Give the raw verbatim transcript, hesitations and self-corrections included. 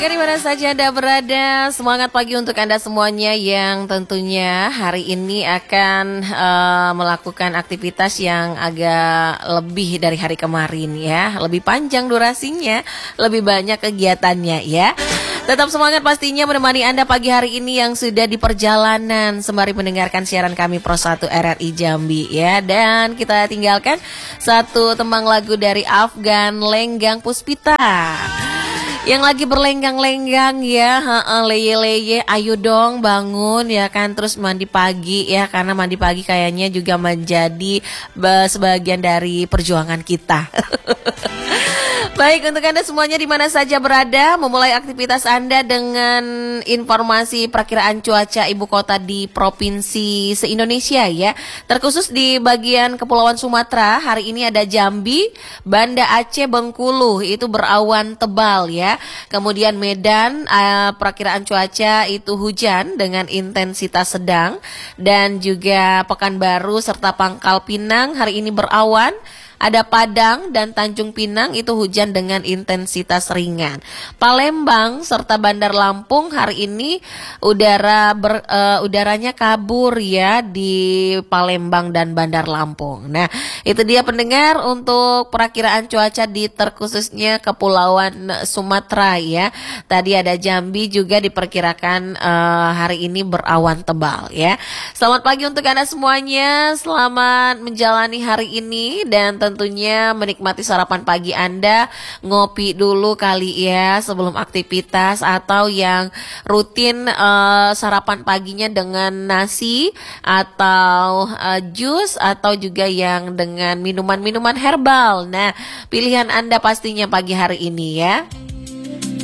Di mana saja Anda berada, semangat pagi untuk Anda semuanya yang tentunya hari ini akan uh, melakukan aktivitas yang agak lebih dari hari kemarin ya. Lebih panjang durasinya, lebih banyak kegiatannya ya. Tetap semangat pastinya menemani Anda pagi hari ini yang sudah di perjalanan sembari mendengarkan siaran kami Pro satu R R I Jambi ya. Dan kita tinggalkan satu tembang lagu dari Afgan, Lenggang Puspita. Yang lagi berlenggang-lenggang ya, leye-leye, ayo dong bangun ya kan, terus mandi pagi ya, karena mandi pagi kayaknya juga menjadi sebagian dari perjuangan kita. Baik, untuk Anda semuanya di mana saja berada, memulai aktivitas Anda dengan informasi perakiraan cuaca ibu kota di provinsi se-Indonesia ya. Terkhusus di bagian Kepulauan Sumatera, hari ini ada Jambi, Banda Aceh, Bengkulu, itu berawan tebal ya. Kemudian Medan, uh, perakiraan cuaca itu hujan dengan intensitas sedang. Dan juga Pekanbaru serta Pangkal Pinang hari ini berawan. Ada Padang dan Tanjung Pinang itu hujan dengan intensitas ringan. Palembang serta Bandar Lampung hari ini udara ber, uh, udaranya kabur ya di Palembang dan Bandar Lampung. Nah, itu dia pendengar untuk perakiraan cuaca di terkhususnya Kepulauan Sumatera ya. Tadi ada Jambi juga diperkirakan uh, hari ini berawan tebal ya. Selamat pagi untuk Anda semuanya. Selamat menjalani hari ini dan tentunya menikmati sarapan pagi Anda, ngopi dulu kali ya sebelum aktivitas, atau yang rutin uh, sarapan paginya dengan nasi atau uh, jus, atau juga yang dengan minuman-minuman herbal. Nah, pilihan Anda pastinya pagi hari ini ya.